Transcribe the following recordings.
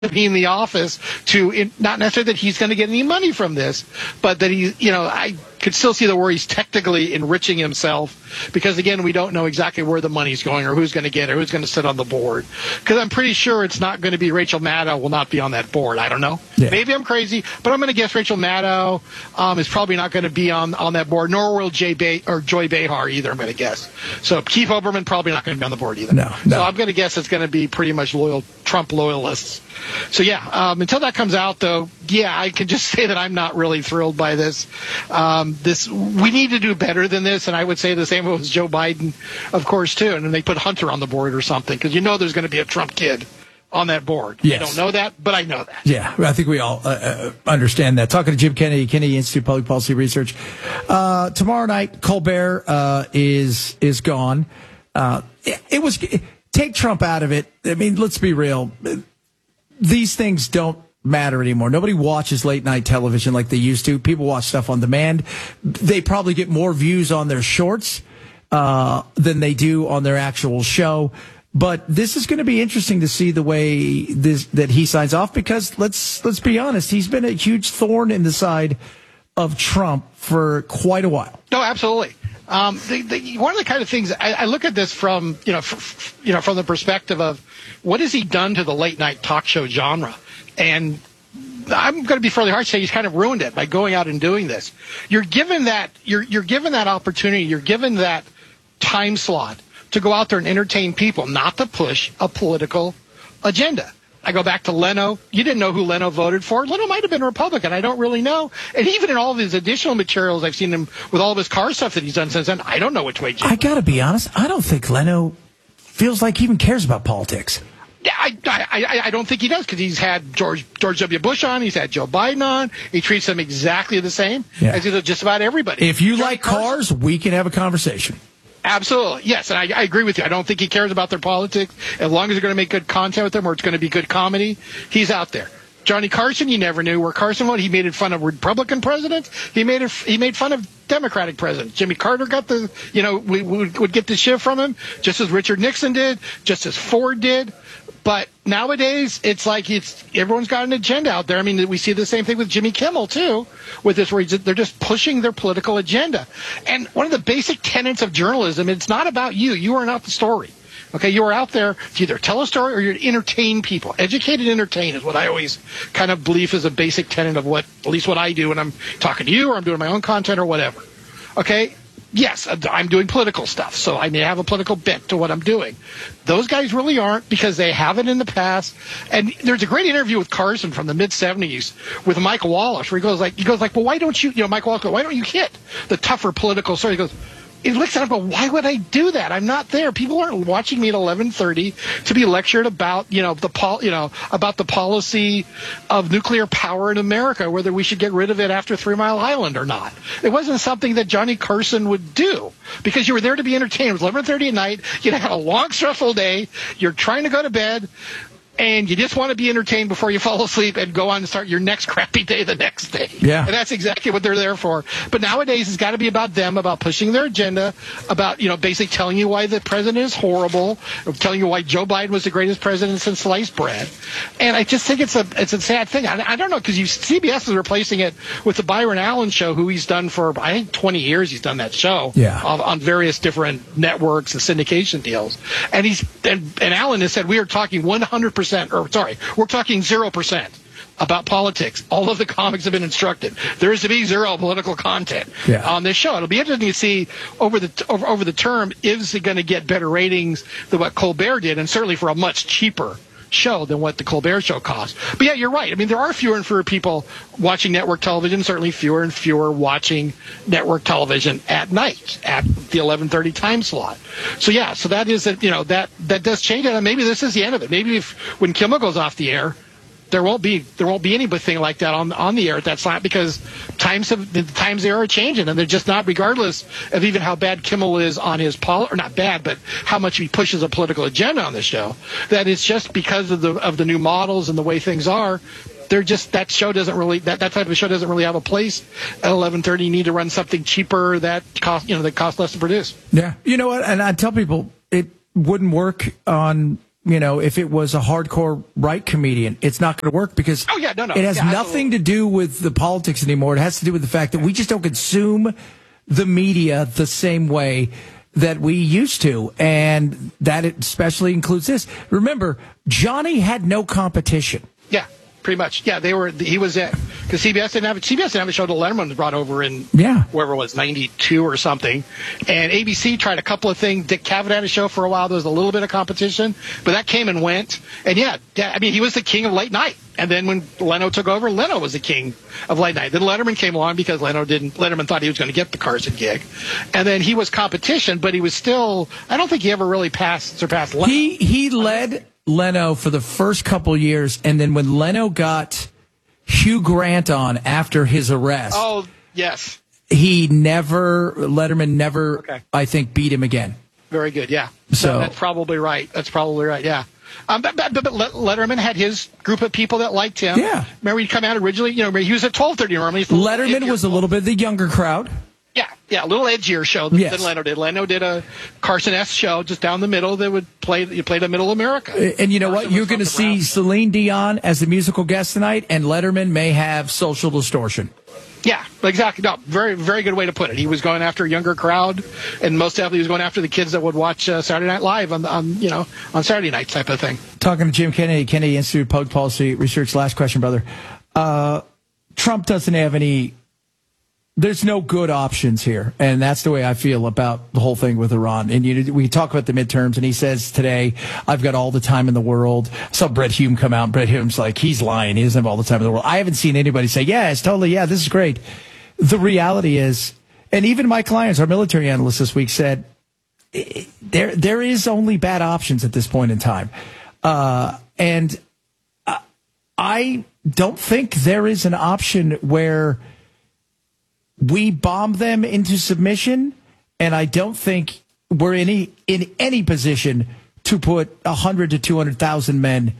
be in the office not necessarily that he's going to get any money from this, but that I could still see where he's technically enriching himself, because again, we don't know exactly where the money's going or who's going to get it or who's going to sit on the board. Because I'm pretty sure it's not going to be Rachel Maddow will not be on that board. I don't know. Yeah. Maybe I'm crazy, but I'm going to guess Rachel Maddow is probably not going to be on that board, nor will Joy Behar either, I'm going to guess. So Keith Olbermann probably not going to be on the board either. No. So I'm going to guess it's going to be pretty much loyal Trump loyalists. So yeah, until that comes out, though, yeah, I can just say that I'm not really thrilled by this. We need to do better than this, and I would say the same with Joe Biden, of course, too. And then they put Hunter on the board or something, because there's going to be a Trump kid on that board. Yes. I don't know that, but I know that. Yeah, I think we all understand that. Talking to Jim Kennedy, Kennedy Institute of Public Policy Research. Tomorrow night, Colbert is gone. Take Trump out of it. I mean, let's be real. These things don't matter anymore. Nobody watches late night television like they used to. People watch stuff on demand. They probably get more views on their shorts than they do on their actual show. But this is going to be interesting to see the way that he signs off, because let's be honest, he's been a huge thorn in the side of Trump for quite a while. No, absolutely. One of the kind of things I look at this from, from the perspective of what has he done to the late night talk show genre? And I'm going to be fairly harsh to say he's kind of ruined it by going out and doing this. You're given that opportunity. You're given that time slot to go out there and entertain people, not to push a political agenda. I go back to Leno. You didn't know who Leno voted for. Leno might have been a Republican. I don't really know. And even in all of his additional materials, I've seen him with all of his car stuff that he's done since then. I don't know which way. I got to be honest. I don't think Leno feels like he even cares about politics. I don't think he does, because he's had George W. Bush on. He's had Joe Biden on. He treats them exactly the same as he does just about everybody. If you like cars, we can have a conversation. Absolutely. Yes, and I agree with you. I don't think he cares about their politics. As long as they're going to make good content with them, or it's going to be good comedy, he's out there. Johnny Carson, you never knew where Carson went. He made fun of Republican presidents. He made fun of Democratic presidents. Jimmy Carter got we would get the shift from him, just as Richard Nixon did, just as Ford did. But nowadays, it's like everyone's got an agenda out there. I mean, we see the same thing with Jimmy Kimmel, too, with this, where they're just pushing their political agenda. And one of the basic tenets of journalism, it's not about you. You are not the story. Okay, you are out there to either tell a story or you're to entertain people. Educate and entertain is what I always kind of believe is a basic tenet of at least what I do when I'm talking to you or I'm doing my own content or whatever. Okay? Yes, I'm doing political stuff, so I may have a political bent to what I'm doing. Those guys really aren't, because they haven't in the past. And there's a great interview with Carson from the mid-'70s with Mike Wallace, where he goes like, well, why don't you, Mike Wallace goes, why don't you hit the tougher political story? He goes, he looks at him and goes, why would I do that? I'm not there. People aren't watching me at 11:30 to be lectured about, about the policy of nuclear power in America, whether we should get rid of it after 3 Mile Island or not. It wasn't something that Johnny Carson would do, because you were there to be entertained. It was 11:30 at night. You had a long, stressful day. You're trying to go to bed, and you just want to be entertained before you fall asleep and go on and start your next crappy day the next day. Yeah. And that's exactly what they're there for. But nowadays, it's got to be about them, about pushing their agenda, about, basically telling you why the president is horrible, telling you why Joe Biden was the greatest president since sliced bread. And I just think it's a sad thing. I don't know, because CBS is replacing it with the Byron Allen show, who he's done for, I think, 20 years. He's done that show on various different networks and syndication deals. And and Allen has said, we are talking 100%. We're talking 0% about politics. All of the comics have been instructed. There is to be zero political content on this show. It'll be interesting to see over the term, is it going to get better ratings than what Colbert did, and certainly for a much cheaper show than what the Colbert show cost. But yeah, you're right. I mean, there are fewer and fewer people watching network television, certainly fewer and fewer watching network television at night at the 11:30 time slot. So yeah, so that is that does change it, and maybe this is the end of it. Maybe when Kimmel goes off the air, there won't be anything like that on the air at that slot, because the times there are changing, and they're just not, regardless of even how bad Kimmel is on his or not bad, but how much he pushes a political agenda on the show. That it's just because of the new models and the way things are. They're just, that show doesn't really, that type of show doesn't really have a place at 11:30. You need to run something cheaper that costs less to produce. Yeah, you know what? And I tell people it wouldn't work on if it was a hardcore right comedian. It's not going to work because it has nothing to do with the politics anymore. It has to do with the fact that we just don't consume the media the same way that we used to. And that especially includes this. Remember, Johnny had no competition. Yeah. Pretty much, yeah. He was at because CBS didn't have a show that Letterman was brought over in wherever it was 92 or something, and ABC tried a couple of things. Dick Cavett had a show for a while. There was a little bit of competition, but that came and went. And I mean, he was the king of late night. And then when Leno took over, Leno was the king of late night. Then Letterman came along because Letterman thought he was going to get the Carson gig, and then he was competition, but he was still. I don't think he ever really surpassed Leno. He led Leno for the first couple years, and then when Leno got Hugh Grant on after his arrest, Letterman never, I think, beat him again. Very good, yeah. So that's probably right. Yeah. But Letterman had his group of people that liked him. Yeah. Remember, he'd come out originally. He was at 12:30 normally. Letterman was a little bit the younger crowd. Yeah, a little edgier show than Leno did. Leno did a Carson-esque show just down the middle that would play the middle America. And you know what? You're going to see Celine Dion as the musical guest tonight, and Letterman may have social distortion. Yeah, exactly. No, very, very good way to put it. He was going after a younger crowd, and most definitely he was going after the kids that would watch Saturday Night Live on Saturday night type of thing. Talking to Jim Kennedy, Kennedy Institute Public Policy Research. Last question, brother. Trump doesn't have any. There's no good options here, and that's the way I feel about the whole thing with Iran. And we talk about the midterms, and he says today, I've got all the time in the world. I saw Brett Hume come out, and Brett Hume's like, he's lying. He doesn't have all the time in the world. I haven't seen anybody say, this is great. The reality is, and even Mike Lyons, our military analyst this week, said, there is only bad options at this point in time. And I don't think there is an option where we bomb them into submission, and I don't think we're in any position to put 100 to 200,000 men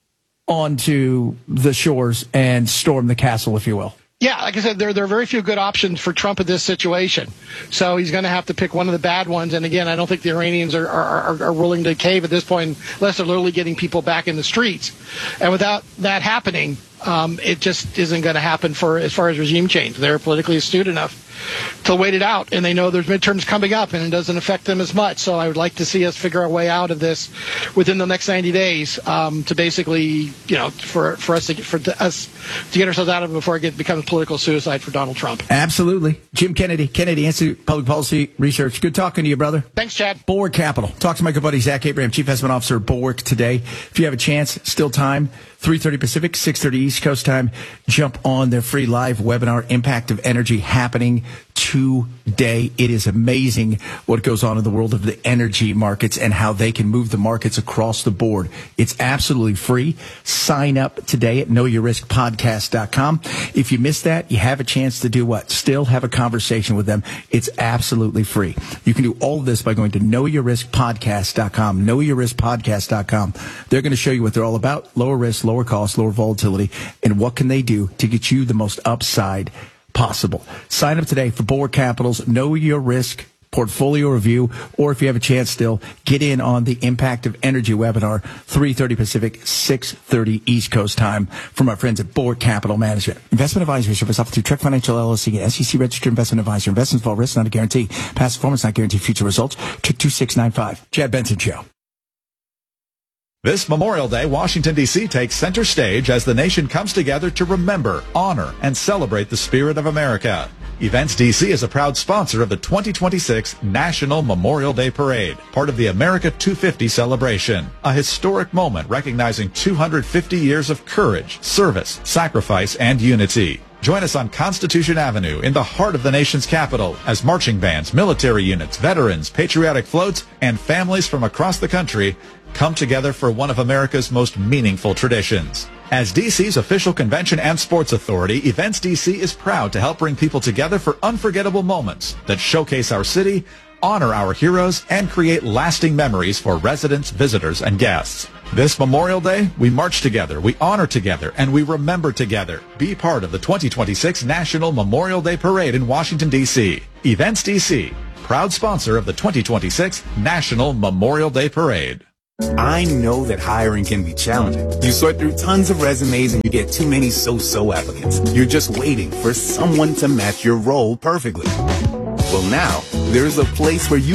onto the shores and storm the castle, if you will. Yeah, like I said, there are very few good options for Trump in this situation. So he's going to have to pick one of the bad ones. And again, I don't think the Iranians are willing to cave at this point unless they're literally getting people back in the streets. And without that happening, it just isn't going to happen as far as regime change. They're politically astute enough to wait it out, and they know there's midterms coming up, and it doesn't affect them as much. So I would like to see us figure our way out of this within the next 90 days to basically, for us to get ourselves out of it before it becomes political suicide for Donald Trump. Absolutely. Jim Kennedy, Kennedy Institute Public Policy Research. Good talking to you, brother. Thanks, Chad. Bulwark Capital. Talk to my good buddy Zach Abraham, Chief Investment Officer at Bulwark today. If you have a chance, still time, 3:30 Pacific, 6:30 East Coast time. Jump on their free live webinar, Impact of Energy, happening today. It is amazing what goes on in the world of the energy markets and how they can move the markets across the board. It's absolutely free. Sign up today at knowyourriskpodcast.com. If you missed that, you have a chance to do what? Still have a conversation with them. It's absolutely free. You can do all of this by going to knowyourriskpodcast.com, knowyourriskpodcast.com. They're going to show you what they're all about. Lower risk, lower cost, lower volatility, and what can they do to get you the most upside possible. Sign up today for Bulwark Capital's Know Your Risk portfolio review, or if you have a chance still, get in on the Impact of Energy webinar, 3:30 Pacific, 6:30 East Coast time, from our friends at Bulwark Capital Management. Investment advisory service offered through Trek Financial LLC, an SEC registered investment advisor. Investments involve risk, not a guarantee. Past performance not guarantee future results. Trick 2695. Chad Benson Show. This Memorial Day, Washington, D.C. takes center stage as the nation comes together to remember, honor, and celebrate the spirit of America. Events DC is a proud sponsor of the 2026 National Memorial Day Parade, part of the America 250 celebration, a historic moment recognizing 250 years of courage, service, sacrifice, and unity. Join us on Constitution Avenue in the heart of the nation's capital as marching bands, military units, veterans, patriotic floats, and families from across the country come together for one of America's most meaningful traditions. As DC's official convention and sports authority, Events DC is proud to help bring people together for unforgettable moments that showcase our city, honor our heroes, and create lasting memories for residents, visitors, and guests. This Memorial Day, we march together, we honor together, and we remember together. Be part of the 2026 National Memorial Day Parade in Washington, D.C. Events DC, proud sponsor of the 2026 National Memorial Day Parade. I know that hiring can be challenging. You sort through tons of resumes and you get too many so-so applicants. You're just waiting for someone to match your role perfectly. Well, now, there's a place where you